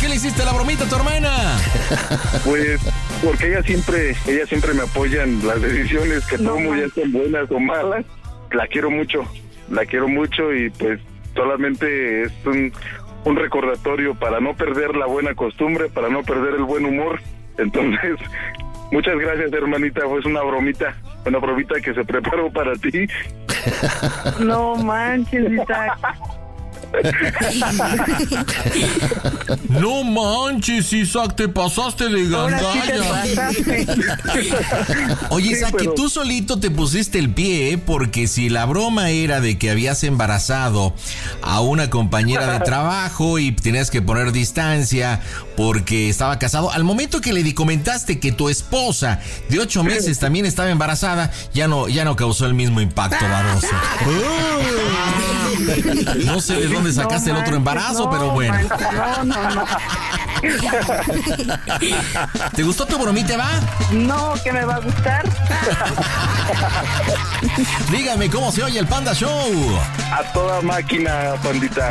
qué le hiciste la bromita a tu hermana? Pues porque ella siempre me apoya en las decisiones que tomo, ya sean buenas o malas. La quiero mucho y pues solamente es un recordatorio para no perder la buena costumbre, para no perder el buen humor. Entonces, muchas gracias, hermanita, fue una bromita que se preparó para ti. No manches, Isaac. No manches, Isaac, te pasaste de gandalla. Oye, Isaac, que tú solito te pusiste el pie, porque si la broma era de que habías embarazado a una compañera de trabajo y tenías que poner distancia porque estaba casado, al momento que le comentaste que tu esposa de 8 meses también estaba embarazada, ya no causó el mismo impacto, baboso. No sé de dónde sacaste el otro embarazo, pero bueno. No. ¿Te gustó tu bromita, va? No, que me va a gustar. Dígame cómo se oye el Panda Show. A toda máquina, pandita.